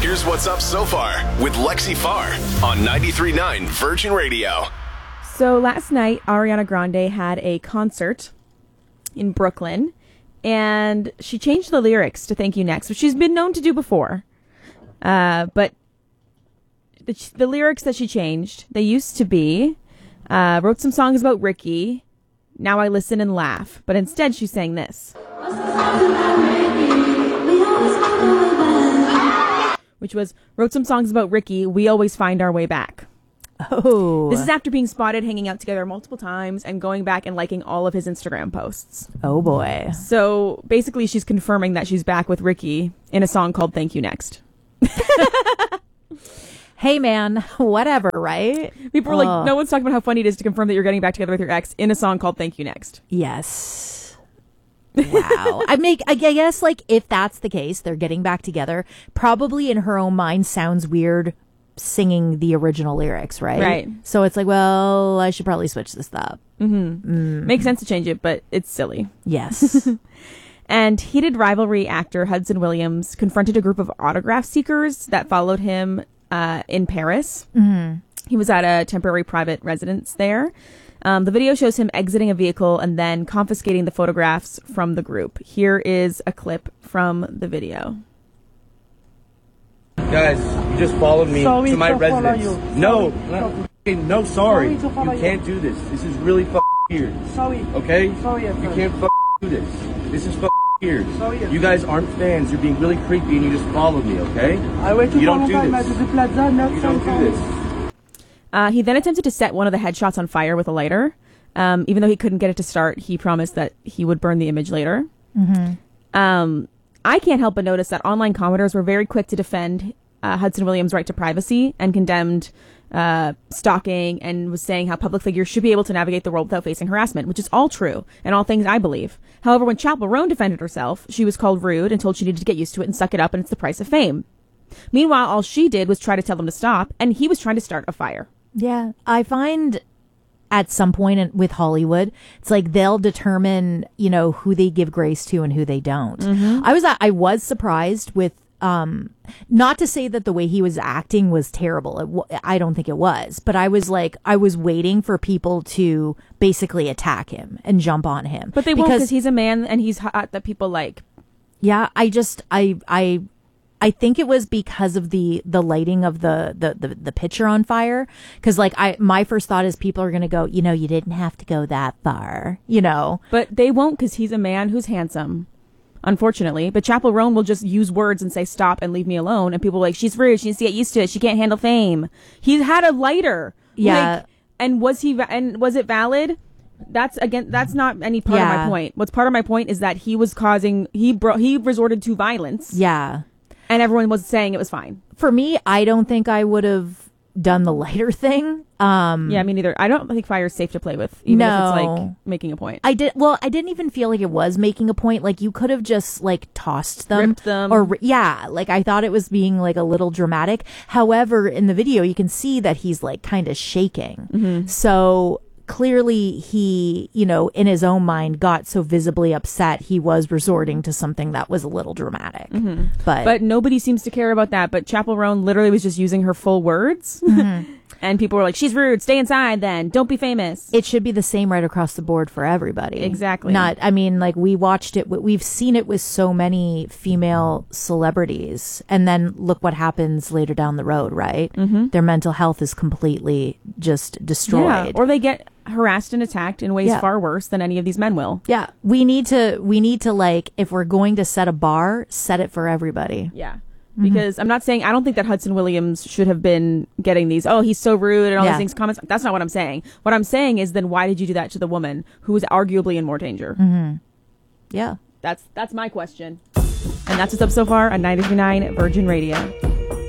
Here's what's up so far with Lexi Farr on 93.9 Virgin Radio. So last night, Ariana Grande had a concert in Brooklyn, and she changed the lyrics to Thank You Next, which she's been known to do before. But the lyrics that she changed, they used to be, wrote some songs about Ricky, now I listen and laugh. But instead, she sang this. Which was, wrote some songs about Ricky, we always find our way back. Oh. This is after being spotted hanging out together multiple times and going back and liking all of his Instagram posts. Oh, boy. So basically, she's confirming that she's back with Ricky in a song called Thank You Next. Hey, man, whatever, right? People are like, no one's talking about how funny it is to confirm that you're getting back together with your ex in a song called Thank You Next. Yes. Wow. I guess, like, if that's the case, they're getting back together, probably in her own mind sounds weird singing the original lyrics, right? Right. So it's like, well, I should probably switch this up. Makes sense to change it, but it's silly. Yes. And heated rivalry actor Hudson Williams confronted a group of autograph seekers that followed him in Paris. Mm-hmm. He was at a temporary private residence there. The video shows him exiting a vehicle and then confiscating the photographs from the group. Here is a clip from the video. Guys, you just followed me to my residence. No, sorry. You can't do this. This is really weird. Sorry. Okay? Sorry, you can't do this. This is weird. Sorry. You guys aren't fans. You're being really creepy and you just followed me, okay? I waited you don't do this. The plaza, you don't do this. He then attempted to set one of the headshots on fire with a lighter. Even though he couldn't get it to start, he promised that he would burn the image later. Mm-hmm. I can't help but notice that online commenters were very quick to defend Hudson Williams' right to privacy and condemned stalking and was saying how public figures should be able to navigate the world without facing harassment, which is all true and all things I believe. However, when Chappell Roan defended herself, she was called rude and told she needed to get used to it and suck it up and it's the price of fame. Meanwhile, all she did was try to tell him to stop, and he was trying to start a fire. Yeah, I find at some point with Hollywood, it's like they'll determine, who they give grace to and who they don't. Mm-hmm. I was surprised with, not to say that the way he was acting was terrible. I don't think it was, but I was waiting for people to basically attack him and jump on him. But they won't, because he's a man and he's hot that people like. Yeah, I think it was because of the lighting of the picture on fire. Because my first thought is people are going to go, you didn't have to go that far, But they won't, because he's a man who's handsome, unfortunately. But Chappell Roan will just use words and say stop and leave me alone. And people are like, she's rude. She needs to get used to it. She can't handle fame. He had a lighter. Yeah. And was it valid? That's not any part of my point. What's part of my point is that he resorted to violence. Yeah. And everyone was saying it was fine. For me, I don't think I would have done the lighter thing. Yeah, me neither. I don't think fire is safe to play with, even if it's like making a point. I didn't even feel like it was making a point. Like you could have just tossed them. Ripped them. I thought it was being a little dramatic. However, in the video, you can see that he's kind of shaking. Mm-hmm. So clearly he, in his own mind got so visibly upset he was resorting to something that was a little dramatic. Mm-hmm. But nobody seems to care about that. But Chappell Roan literally was just using her full words. Mm-hmm. And people were like, she's rude. Stay inside then. Don't be famous. It should be the same right across the board for everybody. Exactly. We watched it. We've seen it with so many female celebrities. And then look what happens later down the road, right? Mm-hmm. Their mental health is completely just destroyed. Yeah. Or they get harassed and attacked in ways far worse than any of these men will. Yeah. We need to if we're going to set a bar, set it for everybody. Yeah. Because I don't think that Hudson Williams should have been getting these, he's so rude and all these things, comments. That's not what I'm saying. What I'm saying is then why did you do that to the woman who was arguably in more danger? Mm-hmm. Yeah. That's my question. And that's what's up so far on 93.9 Virgin Radio.